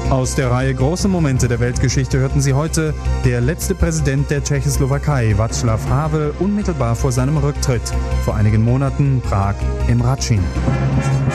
Aus der Reihe Große Momente der Weltgeschichte hörten Sie heute: Der letzte Präsident der Tschechoslowakei, Václav Havel, unmittelbar vor seinem Rücktritt. Vor einigen Monaten Prag im Hradschin.